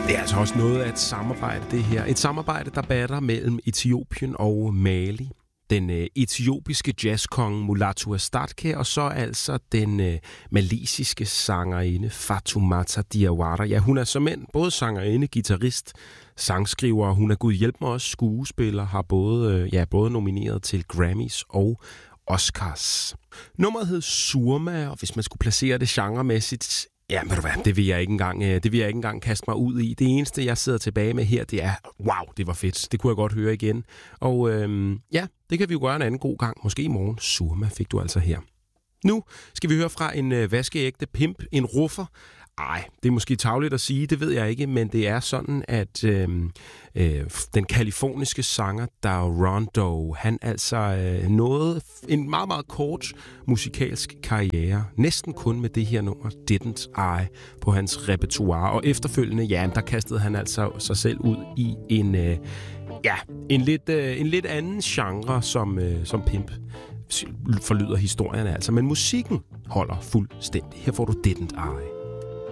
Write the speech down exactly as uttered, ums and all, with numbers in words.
Det er altså også noget af et samarbejde, det her. Et samarbejde, der batter mellem Etiopien og Mali. Den øh, etiopiske jazzkonge Mulatu Astatke, og så altså den øh, malisiske sangerinde Fatoumata Diawara. Ja, hun er som end både sangerinde, guitarist, sangskriver, hun er gud hjælp mig også skuespiller, har både, øh, ja, både nomineret til Grammys og Oscars. Nummeret hed Surma, og hvis man skulle placere det genremæssigt, ja, men du hvad, det vil jeg ikke engang, det vil jeg ikke engang kaste mig ud i. Det eneste, jeg sidder tilbage med her, det er, wow, det var fedt. Det kunne jeg godt høre igen. Og øhm, ja, det kan vi jo gøre en anden god gang. Måske i morgen. Surma fik du altså her. Nu skal vi høre fra en øh, vaskeægte pimp, en ruffer. Ej, det er måske tarveligt at sige, det ved jeg ikke, men det er sådan, at øh, øh, den kaliforniske sanger Darondo, han altså øh, nåede en meget, meget kort musikalsk karriere, næsten kun med det her nummer, Didn't I, på hans repertoire. Og efterfølgende, ja, der kastede han altså sig selv ud i en, øh, ja, en, lidt, øh, en lidt anden genre som, øh, som pimp. Forlyder historierne altså, men musikken holder fuldstændig. Her får du Didn't I.